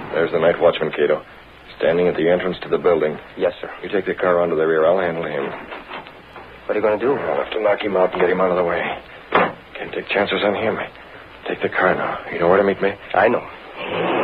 There's the night watchman, Cato. Standing at the entrance to the building. Yes, sir. You take the car onto the rear. I'll handle him. What are you going to do? I'll have to knock him out and get him out of the way. Can't take chances on him. Take the car now. You know where to meet me? I know.